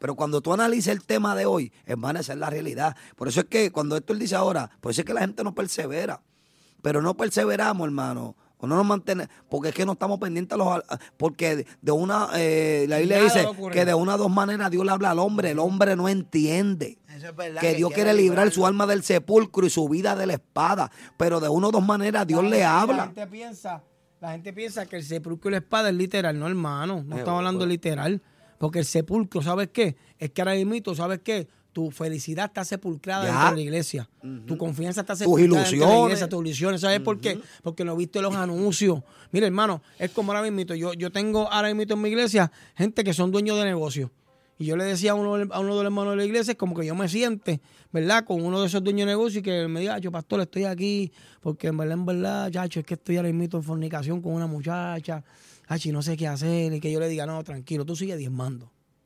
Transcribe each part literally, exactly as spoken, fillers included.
Pero cuando tú analices el tema de hoy, hermano, esa es la realidad. Por eso es que cuando esto él dice ahora, por eso es que la gente no persevera. Pero no perseveramos, hermano. O no nos mantenemos, porque es que no estamos pendientes a los... Porque de una... Eh, la Biblia dice que de una o dos maneras Dios le habla al hombre. El hombre no entiende. Eso es verdad, que, que Dios quiere quiere librar librarlo. su alma del sepulcro y su vida de la espada. Pero de una o dos maneras Dios La le gente- habla. La gente piensa, la gente piensa que el sepulcro y la espada es literal. No, hermano. No Eh, estamos hablando bueno. literal. Porque el sepulcro, ¿sabes qué? Es que ahora mismo, ¿sabes qué? Tu felicidad está sepulcrada Ya. dentro de la iglesia. Ujú. Tu confianza está Tus sepulcrada dentro de la ilusiones. iglesia, tus ilusiones. ¿Sabes por qué? Porque no viste los anuncios. Mira, hermano, es como ahora mismo. Yo, yo tengo ahora mismo en mi iglesia gente que son dueños de negocios. Y yo le decía a uno, a uno de los hermanos de la iglesia, es como que yo me siente, ¿verdad? Con uno de esos dueños de negocios y que me diga, yo, pastor, estoy aquí porque en verdad, en verdad, chacho, es que estoy ahora mismo en fornicación con una muchacha, chacho, y no sé qué hacer. Y que yo le diga, no, tranquilo, tú sigue diezmando.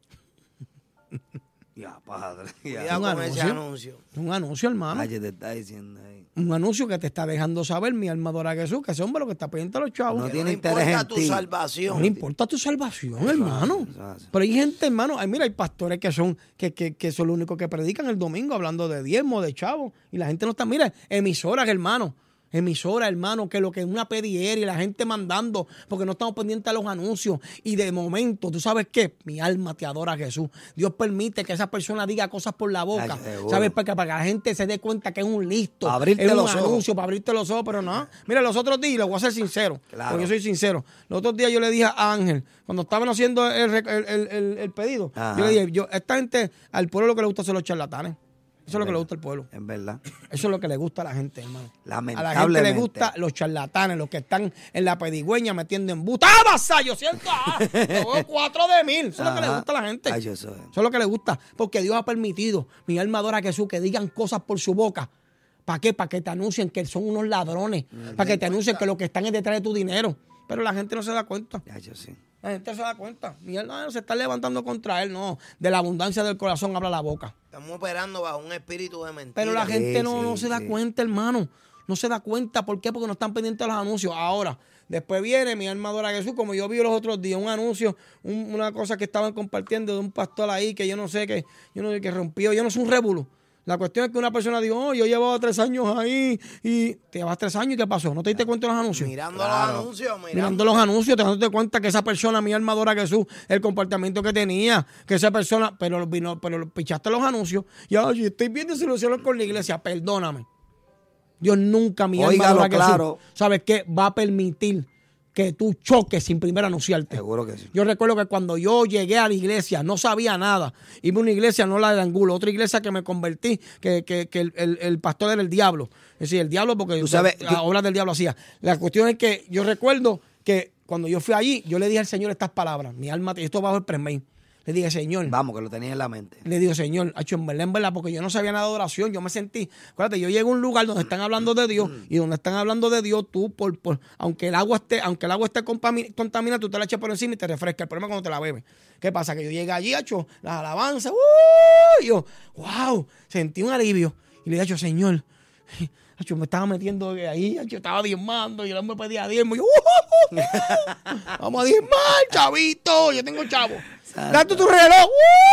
Ya, padre. Ya. Cuidado Un con ese anuncio. anuncio. Un anuncio, hermano. Ay, te está diciendo ahí. Un anuncio que te está dejando saber, mi alma adora a Jesús, que ese hombre lo que está pendiente a los chavos. No Que tiene no interés importa en tu ti. salvación. No le importa tu salvación, hermano. eso hace. Pero hay gente, hermano, ay, mira, hay pastores que son, que, que, que son los únicos que predican el domingo hablando de diezmo, de chavos, y la gente no está, mira, emisoras, hermano. Emisora, hermano, que lo que es una pediera y la gente mandando, porque no estamos pendientes a los anuncios. Y de momento, ¿tú sabes qué? Mi alma te adora a Jesús. Dios permite que esa persona diga cosas por la boca. Ay, seguro. ¿Sabes? Para que, para que la gente se dé cuenta que es un listo. Para abrirte es un los ojos. anuncio, para abrirte los ojos, pero no. Mira, los otros días, les voy a ser sincero. Claro. Porque yo soy sincero. Los otros días yo le dije a Ángel, cuando estaban haciendo el, el, el, el- el pedido, Ajá. yo le dije, yo, esta gente, al pueblo lo que le gusta son los charlatanes. Eso es lo que le gusta al pueblo. Es verdad. Eso es lo que le gusta a la gente, hermano. A la gente le Lamentablemente. gusta los charlatanes, los que están en la pedigüeña metiendo en buta. ¡Ah, vasallo! ¿Cierto? ¡Ah! Yo veo cuatro de mil. Eso es lo que le Ajá. gusta a la gente. Ay, eso es. Eso es lo que le gusta. Porque Dios ha permitido, mi alma adora a Jesús, que digan cosas por su boca. ¿Para qué? Para que te anuncien que son unos ladrones. Para que te anuncien que lo que están es detrás de tu dinero. Pero la gente no se da cuenta. Ya, yo sí. La gente se da cuenta. Mi alma se está levantando contra él. No, de la abundancia del corazón habla la boca. Estamos operando bajo un espíritu de mentira. Pero la gente Sí, no, sí, no se da sí. cuenta, hermano. No se da cuenta. ¿Por qué? Porque no están pendientes de los anuncios. Ahora, después viene mi alma adora a Jesús, como yo vi los otros días, un anuncio, un- una cosa que estaban compartiendo de un pastor ahí que yo no sé, que yo no sé, que rompió. Yo no sé, un revuelo. La cuestión es que una persona dijo, oh, yo llevaba tres años ahí y te llevas tres años y ¿qué pasó? ¿No te diste cuenta de los anuncios? Mirando Claro. los anuncios, mirando. Mirando los anuncios, te dándote cuenta que esa persona, mi alma adora a Jesús, el comportamiento que tenía, que esa persona, pero vino, pero pichaste los anuncios y ay, estoy bien desilusionado con la iglesia, perdóname. Dios nunca, mi alma Óigalo adora a Jesús, claro. ¿sabes qué? Va a permitir que tú choques sin primero anunciarte. Seguro que sí. Yo recuerdo que cuando yo llegué a la iglesia, no sabía nada. Iba a una iglesia, no la de Angulo, otra iglesia que me convertí, que, que, que el, el- el pastor era el diablo. Es decir, el diablo porque Tú sabes, las tú- obras del diablo hacía. La cuestión es que yo recuerdo que cuando yo fui allí, yo le dije al Señor estas palabras. Mi alma, esto bajo el premén. Le dije, Señor, Vamos, que lo tenía en la mente. le digo, Señor, hecho en verdad, en verdad, porque yo no sabía nada de oración, yo me sentí, acuérdate, yo llego a un lugar donde están hablando de Dios y donde están hablando de Dios, tú, por, por, aunque el agua esté, aunque el agua esté compami- contaminada, tú te la echas por encima y te refresca. El problema es cuando te la bebes. ¿Qué pasa? Que yo llegué allí, hecho, las alabanzas, ¡uh! Y yo, wow, sentí un alivio. Y le dije, hecho, Señor, hecho, me estaba metiendo ahí, hecho, estaba diezmando, y el hombre pedía diezmo, y yo, ¡uh! uh, uh! Vamos a diezmar, chavito, yo tengo chavo. Date tu reloj.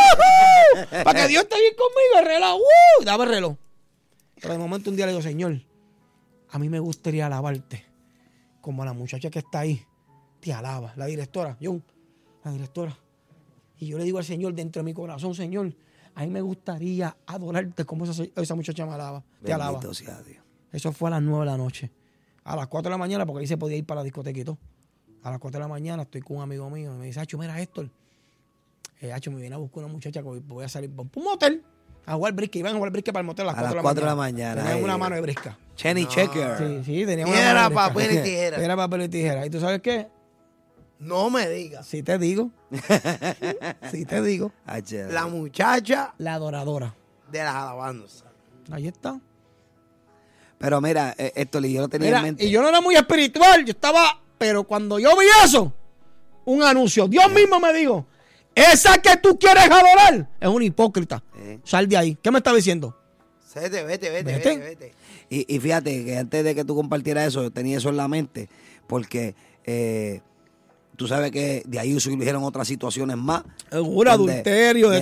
¡Woohoo! Para que Dios esté bien conmigo, el reloj. ¡Woo! Dame el reloj. Pero de momento un día le digo, Señor, a mí me gustaría alabarte. Como la muchacha que está ahí, te alaba. La directora, John, la directora. Y yo le digo al Señor, dentro de mi corazón, Señor, a mí me gustaría adorarte como esa, esa muchacha me alaba. Te alaba. Bendito sea Dios. Eso fue a las nueve de la noche. A las cuatro de la mañana, porque ahí se podía ir para la discoteca y todo. A las cuatro de la mañana estoy con un amigo mío y me dice, Hacho, mira, Héctor. Eh, Hacho, me viene a buscar una muchacha que voy a salir por un motel a jugar brisket. Iban a jugar brisket para el motel a las A las cuatro cuatro de de la la mañana. mañana, Tenían ahí. una mano de brisca. Chenny Checker. Sí, sí, tenían una Piedra, mano de brisca. papel y tijera. Piedra, papel y tijera. ¿Y tú sabes qué? No me digas. Sí te digo. Sí te digo. Ay, chévere. La muchacha La adoradora. de las alabanzas. Ahí está. Pero mira, eh, esto yo lo tenía Mira, en mente. y yo no era muy espiritual. Yo estaba, pero cuando yo vi eso, un anuncio, Dios mismo me dijo, esa que tú quieres adorar es una hipócrita. Eh. Sal de ahí. ¿Qué me está diciendo? Vete, vete, vete, Vete. vete, vete. Y, y fíjate que antes de que tú compartieras eso, yo tenía eso en la mente, porque eh, tú sabes que de ahí surgieron otras situaciones más. Seguro, donde- adulterio, de